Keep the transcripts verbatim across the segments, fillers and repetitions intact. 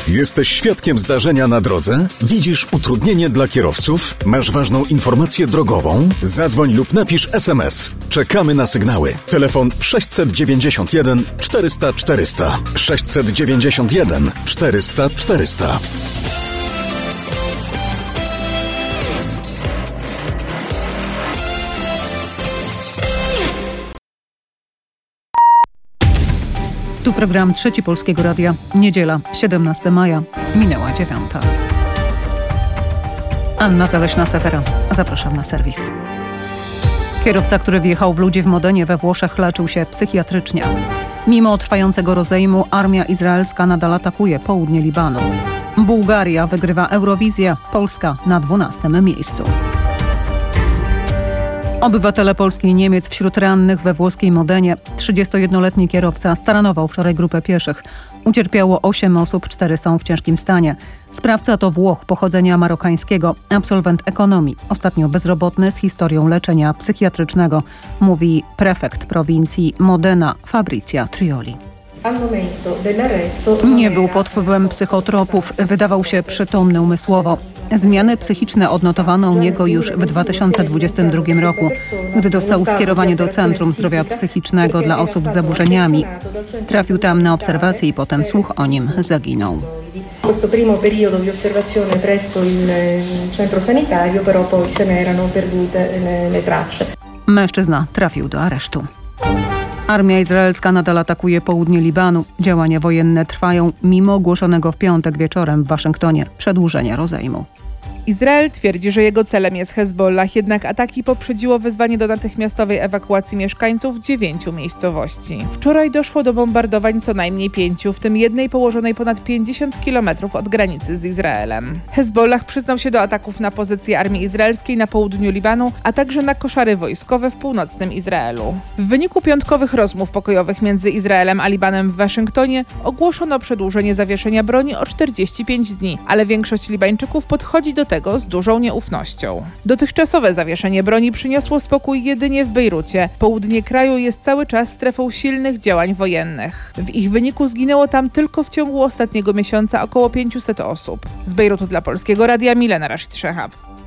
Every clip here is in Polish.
Jesteś świadkiem zdarzenia na drodze? Widzisz utrudnienie dla kierowców? Masz ważną informację drogową? Zadzwoń lub napisz es em es. Czekamy na sygnały. Telefon sześćset dziewięćdziesiąt jeden czterysta czterysta. sześćset dziewięćdziesiąt jeden czterysta czterysta. Tu program Trzeci Polskiego Radia. Niedziela, siedemnastego maja. Minęła dziewiąta. Anna Zaleśna-Sefera. Zapraszam na serwis. Kierowca, który wjechał w ludzi w Modenie we Włoszech, leczył się psychiatrycznie. Mimo trwającego rozejmu armia izraelska nadal atakuje południe Libanu. Bułgaria wygrywa Eurowizję, Polska na dwunastym miejscu. Obywatele Polski i Niemiec wśród rannych we włoskiej Modenie. trzydziestojednoletni kierowca staranował wczoraj grupę pieszych. Ucierpiało osiem osób, cztery są w ciężkim stanie. Sprawca to Włoch pochodzenia marokańskiego, absolwent ekonomii, ostatnio bezrobotny z historią leczenia psychiatrycznego, mówi prefekt prowincji Modena Fabrizia Trioli. Nie był pod wpływem psychotropów, wydawał się przytomny umysłowo. Zmiany psychiczne odnotowano u niego już w dwa tysiące dwudziestym drugim roku, gdy dostał skierowanie do Centrum Zdrowia Psychicznego dla osób z zaburzeniami. Trafił tam na obserwację i potem słuch o nim zaginął. Questo primo periodo di osservazione presso il centro sanitario, però poi se ne erano perdute le tracce. Mężczyzna trafił do aresztu. Armia izraelska nadal atakuje południe Libanu. Działania wojenne trwają mimo ogłoszonego w piątek wieczorem w Waszyngtonie przedłużenia rozejmu. Izrael twierdzi, że jego celem jest Hezbollah, jednak ataki poprzedziło wezwanie do natychmiastowej ewakuacji mieszkańców dziewięciu miejscowości. Wczoraj doszło do bombardowań co najmniej pięciu, w tym jednej położonej ponad pięćdziesiąt kilometrów od granicy z Izraelem. Hezbollah przyznał się do ataków na pozycje armii izraelskiej na południu Libanu, a także na koszary wojskowe w północnym Izraelu. W wyniku piątkowych rozmów pokojowych między Izraelem a Libanem w Waszyngtonie ogłoszono przedłużenie zawieszenia broni o czterdzieści pięć dni, ale większość Libańczyków podchodzi do tego z dużą nieufnością. Dotychczasowe zawieszenie broni przyniosło spokój jedynie w Bejrucie. Południe kraju jest cały czas strefą silnych działań wojennych. W ich wyniku zginęło tam tylko w ciągu ostatniego miesiąca około pięćset osób. Z Bejrutu dla Polskiego Radia Milena Rashid Szehab.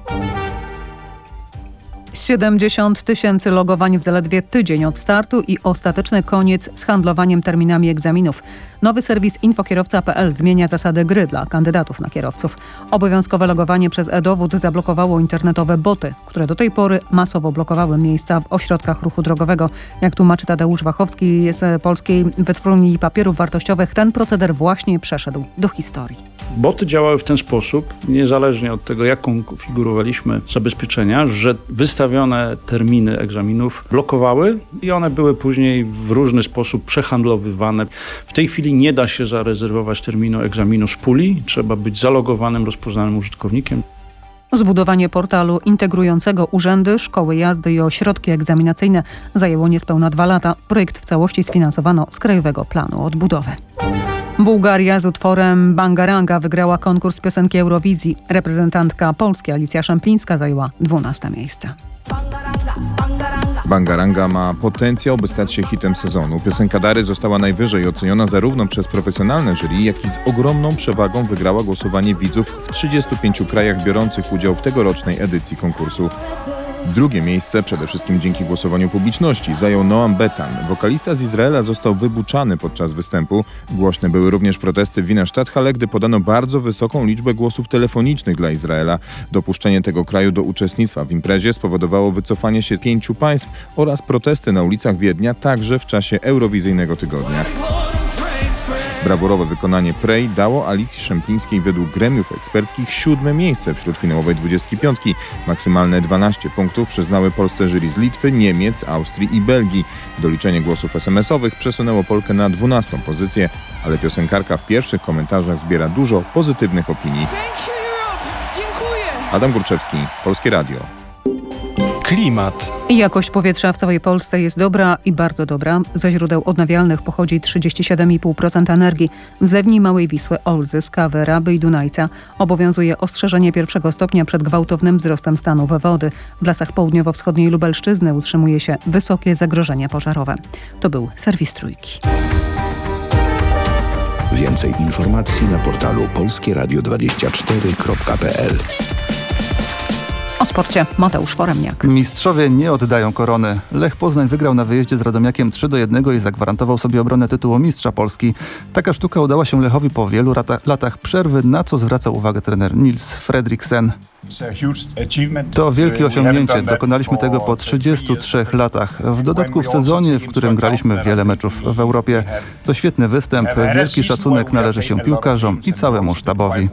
siedemdziesiąt tysięcy logowań w zaledwie tydzień od startu i ostateczny koniec z handlowaniem terminami egzaminów. Nowy serwis infokierowca kropka pe el zmienia zasady gry dla kandydatów na kierowców. Obowiązkowe logowanie przez e-dowód zablokowało internetowe boty, które do tej pory masowo blokowały miejsca w ośrodkach ruchu drogowego. Jak tłumaczy Tadeusz Wachowski z Polskiej Wytwórni Papierów Wartościowych, ten proceder właśnie przeszedł do historii. Boty działały w ten sposób, niezależnie od tego, jak konfigurowaliśmy zabezpieczenia, że wystawione terminy egzaminów blokowały i one były później w różny sposób przehandlowywane. W tej chwili nie da się zarezerwować terminu egzaminu z puli, trzeba być zalogowanym, rozpoznanym użytkownikiem. Zbudowanie portalu integrującego urzędy, szkoły jazdy i ośrodki egzaminacyjne zajęło niespełna dwa lata. Projekt w całości sfinansowano z Krajowego Planu Odbudowy. Bułgaria z utworem Bangaranga wygrała konkurs piosenki Eurowizji. Reprezentantka Polski Alicja Szemplińska zajęła dwunaste miejsce. Bangaranga ma potencjał, by stać się hitem sezonu. Piosenka Dary została najwyżej oceniona zarówno przez profesjonalne jury, jak i z ogromną przewagą wygrała głosowanie widzów w trzydziestu pięciu krajach biorących udział w tegorocznej edycji konkursu. Drugie miejsce, przede wszystkim dzięki głosowaniu publiczności, zajął Noam Betan. Wokalista z Izraela został wybuczany podczas występu. Głośne były również protesty w Wiener Stadthalle, gdy podano bardzo wysoką liczbę głosów telefonicznych dla Izraela. Dopuszczenie tego kraju do uczestnictwa w imprezie spowodowało wycofanie się pięciu państw oraz protesty na ulicach Wiednia, także w czasie eurowizyjnego tygodnia. Brawurowe wykonanie Pray dało Alicji Szemplińskiej według gremiów eksperckich siódme miejsce wśród finałowej dwudziestki piątki. Maksymalne dwanaście punktów przyznały Polsce jury z Litwy, Niemiec, Austrii i Belgii. Doliczenie głosów es em esowych przesunęło Polkę na dwunastą pozycję, ale piosenkarka w pierwszych komentarzach zbiera dużo pozytywnych opinii. Adam Górczewski, Polskie Radio. Klimat. Jakość powietrza w całej Polsce jest dobra i bardzo dobra. Ze źródeł odnawialnych pochodzi trzydzieści siedem i pół procent energii. W zewni Małej Wisły, Olzy, Skawy, Raby i Dunajca obowiązuje ostrzeżenie pierwszego stopnia przed gwałtownym wzrostem stanów wody. W lasach południowo-wschodniej Lubelszczyzny utrzymuje się wysokie zagrożenie pożarowe. To był serwis Trójki. Więcej informacji na portalu polskie radio dwadzieścia cztery kropka p l. O sporcie Mateusz Foremniak. Mistrzowie nie oddają korony. Lech Poznań wygrał na wyjeździe z Radomiakiem trzy do jednego i zagwarantował sobie obronę tytułu mistrza Polski. Taka sztuka udała się Lechowi po wielu lata, latach przerwy, na co zwracał uwagę trener Nils Fredriksen. To wielkie osiągnięcie. Dokonaliśmy tego po trzydziestu trzech latach. W dodatku w sezonie, w którym graliśmy wiele meczów w Europie. To świetny występ. Wielki szacunek należy się piłkarzom i całemu sztabowi.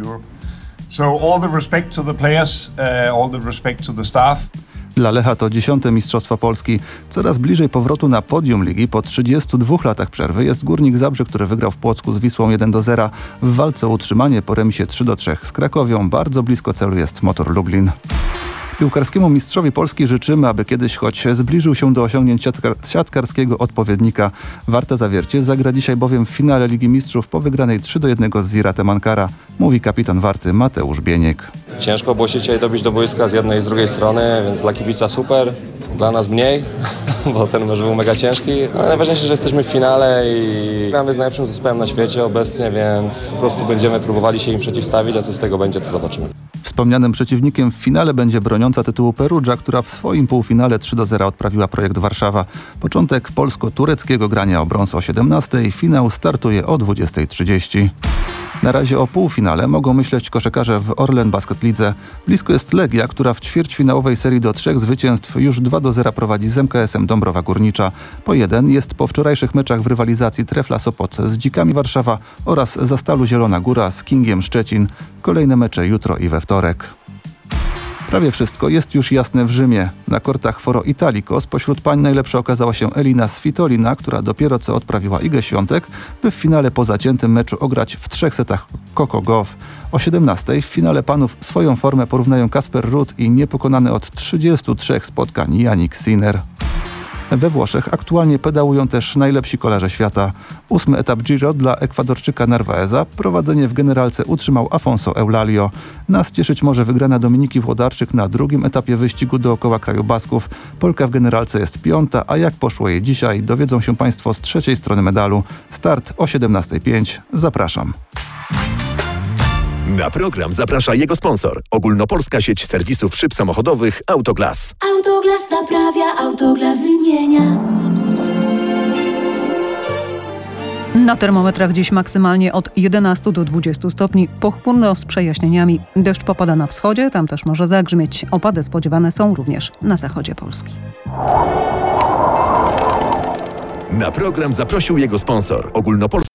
So all the respect to the players, uh, all the respect to the staff. Dla Lecha to dziesiąte Mistrzostwo Polski. Coraz bliżej powrotu na podium ligi po trzydziestu dwóch latach przerwy jest Górnik Zabrze, który wygrał w Płocku z Wisłą jeden do zera. W walce o utrzymanie po remisie trzy do trzech z Krakowią bardzo blisko celu jest Motor Lublin. Piłkarskiemu mistrzowi Polski życzymy, aby kiedyś choć zbliżył się do osiągnięć siatkar- siatkarskiego odpowiednika. Warta Zawiercie zagra dzisiaj bowiem w finale Ligi Mistrzów po wygranej trzy do jednego z Ziratem Ankara, mówi kapitan Warty Mateusz Bieniek. Ciężko było się dzisiaj dobić do boiska z jednej i z drugiej strony, więc dla kibica super, dla nas mniej, bo ten mecz był mega ciężki. No, najważniejsze, że jesteśmy w finale i gramy z najlepszym zespołem na świecie obecnie, więc po prostu będziemy próbowali się im przeciwstawić, a co z tego będzie, to zobaczymy. Wspomnianym przeciwnikiem w finale będzie broniąca tytułu Perugia, która w swoim półfinale trzy do zera odprawiła Projekt Warszawa. Początek polsko-tureckiego grania o brąz o siedemnastej, finał startuje o dwudziestej trzydzieści. Na razie o półfinale mogą myśleć koszykarze w Orlen Basket Lidze. Blisko jest Legia, która w ćwierćfinałowej serii do trzech zwycięstw już dwa do zera prowadzi z M K S-em Dąbrowa Górnicza. Po jeden jest po wczorajszych meczach w rywalizacji Trefla Sopot z Dzikami Warszawa oraz Zastalu Zielona Góra z Kingiem Szczecin. Kolejne mecze jutro i we wtorek. Prawie wszystko jest już jasne w Rzymie. Na kortach Foro Italiko spośród pań najlepsza okazała się Elina Svitolina, która dopiero co odprawiła Igę Świątek, by w finale po zaciętym meczu ograć w trzech setach Coco Gauff. O siedemnastej w finale panów swoją formę porównają Kasper Ruud i niepokonany od trzydziestu trzech spotkań Yannick Sinner. We Włoszech aktualnie pedałują też najlepsi kolarze świata. Ósmy etap Giro dla Ekwadorczyka Narvaeza prowadzenie w generalce utrzymał Afonso Eulalio. Nas cieszyć może wygrana Dominiki Włodarczyk na drugim etapie wyścigu dookoła kraju Basków. Polka w generalce jest piąta, a jak poszło jej dzisiaj, dowiedzą się Państwo z trzeciej strony medalu. Start o siedemnastej pięć. Zapraszam. Na program zaprasza jego sponsor. Ogólnopolska sieć serwisów szyb samochodowych Autoglas. Autoglas naprawia, Autoglas wymienia. Na termometrach dziś maksymalnie od jedenastu do dwudziestu stopni, pochmurno z przejaśnieniami. Deszcz popada na wschodzie, tam też może zagrzmieć. Opady spodziewane są również na zachodzie Polski. Na program zaprosił jego sponsor. Ogólnopolska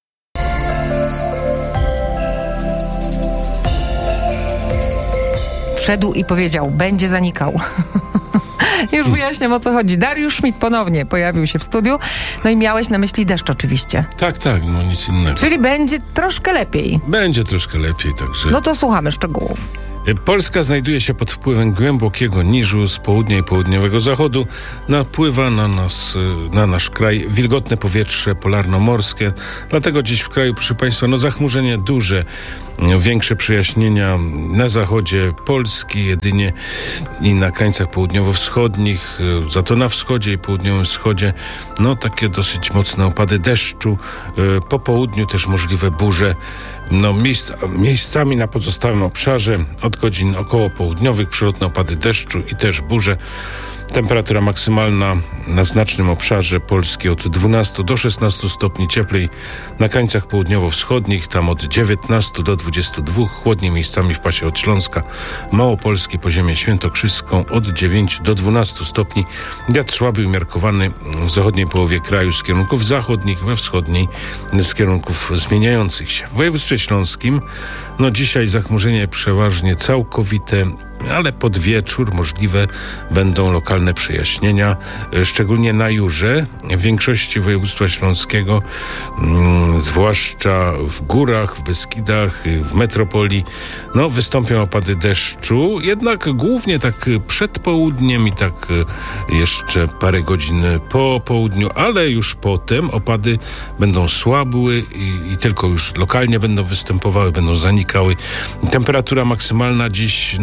Wszedł i powiedział, będzie zanikał. Już wyjaśniam, o co chodzi. Dariusz Schmidt ponownie pojawił się w studiu. No i miałeś na myśli deszcz oczywiście. Tak, tak, no nic innego. Czyli będzie troszkę lepiej. Będzie troszkę lepiej, także... No to słuchamy szczegółów. Polska znajduje się pod wpływem głębokiego niżu z południa i południowego zachodu. Napływa na nas, na nasz kraj wilgotne powietrze polarno-morskie. Dlatego dziś w kraju, proszę Państwa, no zachmurzenie duże, większe przejaśnienia na zachodzie Polski jedynie i na krańcach południowo-wschodnich, za to na wschodzie i południowym wschodzie, no takie dosyć mocne opady deszczu. Po południu też możliwe burze. No, miejsc, miejscami na pozostałym obszarze od godzin około południowych przelotne opady deszczu i też burze. Temperatura maksymalna na znacznym obszarze Polski od dwunastu do szesnastu stopni, cieplej na krańcach południowo-wschodnich, tam od dziewiętnastu do dwudziestu dwóch, chłodniej miejscami w pasie od Śląska, Małopolski, Poziemię Świętokrzyską od dziewięciu do dwunastu stopni. Wiatr słaby umiarkowany w zachodniej połowie kraju z kierunków zachodnich, we wschodniej z kierunków zmieniających się. W województwie śląskim, no dzisiaj zachmurzenie przeważnie całkowite, ale pod wieczór możliwe będą lokalne przejaśnienia, szczególnie na Jurze, w większości województwa śląskiego, mm, zwłaszcza w górach, w Beskidach, w metropolii, no wystąpią opady deszczu, jednak głównie tak przed południem i tak jeszcze parę godzin po południu, ale już potem opady będą słabły i, i tylko już lokalnie będą występowały, będą zanikały. Temperatura maksymalna dziś, no niestety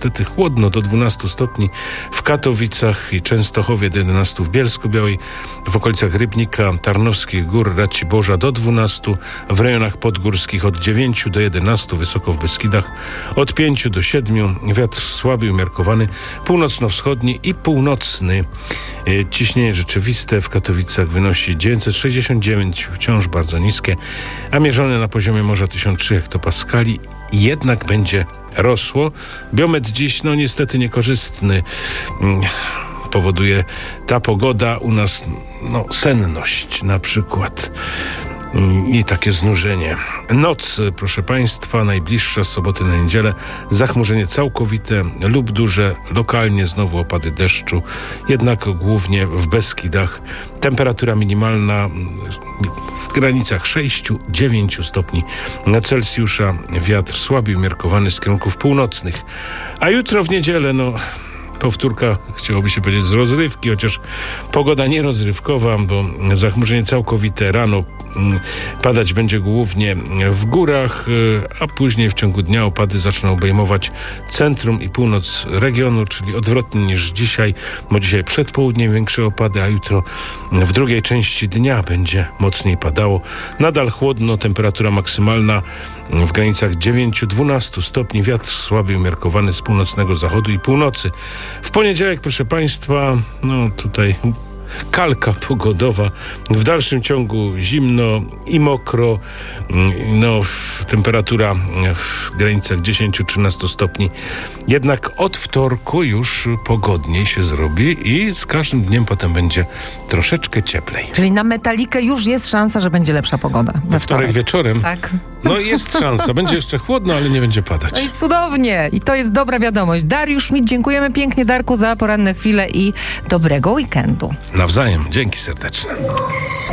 niestety chłodno, do dwunastu stopni w Katowicach i Częstochowie, do jedenastu w Bielsku-Białej, w okolicach Rybnika, Tarnowskich Gór, Raciborza do dwunastu, w rejonach podgórskich od dziewięciu do jedenastu, wysoko w Beskidach od pięciu do siedmiu, wiatr słaby i umiarkowany, północno-wschodni i północny. Ciśnienie rzeczywiste w Katowicach wynosi dziewięćset sześćdziesiąt dziewięć, wciąż bardzo niskie, a mierzone na poziomie morza tysiąc trzy hektopaskali, jednak będzie rosło. Biometr dziś, no niestety niekorzystny. Powoduje ta pogoda u nas, no, senność na przykład i takie znużenie. Noc, proszę Państwa, najbliższa z soboty na niedzielę, zachmurzenie całkowite lub duże, lokalnie znowu opady deszczu, jednak głównie w Beskidach. Temperatura minimalna w granicach sześć do dziewięciu stopni Celsjusza, wiatr słaby umiarkowany z kierunków północnych. A jutro w niedzielę, no... powtórka, chciałoby się powiedzieć, z rozrywki, chociaż pogoda nierozrywkowa, bo zachmurzenie całkowite rano padać będzie głównie w górach, a później w ciągu dnia opady zaczną obejmować centrum i północ regionu, czyli odwrotnie niż dzisiaj, bo dzisiaj przed południem większe opady, a jutro w drugiej części dnia będzie mocniej padało. Nadal chłodno, temperatura maksymalna w granicach dziewięć do dwunastu stopni, wiatr słaby umiarkowany z północnego zachodu i północy. W poniedziałek, proszę Państwa, no tutaj kalka pogodowa, w dalszym ciągu zimno i mokro, no temperatura w granicach dziesięć do trzynastu stopni, jednak od wtorku już pogodniej się zrobi i z każdym dniem potem będzie troszeczkę cieplej. Czyli na Metalikę już jest szansa, że będzie lepsza pogoda. We, we wtorek wieczorem? Tak. No jest szansa, będzie jeszcze chłodno, ale nie będzie padać. No i cudownie, i to jest dobra wiadomość. Dariusz Schmidt, dziękujemy pięknie, Darku, za poranne chwile i dobrego weekendu. Nawzajem, dzięki serdeczne.